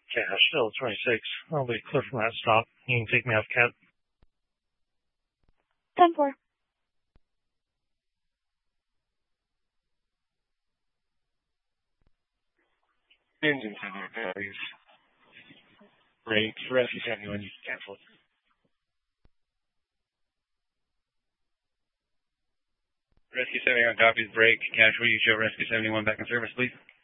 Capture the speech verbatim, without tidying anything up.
Cash, L twenty-six. I'll be clear from that stop. You can take me off cat. ten four. Engine center values. Brake, rescue seventy-one, you can cancel it. Rescue seventy-one copies, brake, cash, will you show Rescue seventy-one back in service, please?